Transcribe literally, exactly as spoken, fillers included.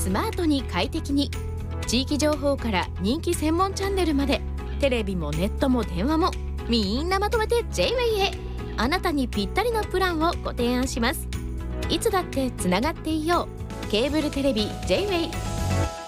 スマートに快適に。地域情報から人気専門チャンネルまで、テレビもネットも電話もみんなまとめて ジェイウェイ へ。あなたにぴったりのプランをご提案します。いつだってつながっていよう。ケーブルテレビ ジェイウェイ。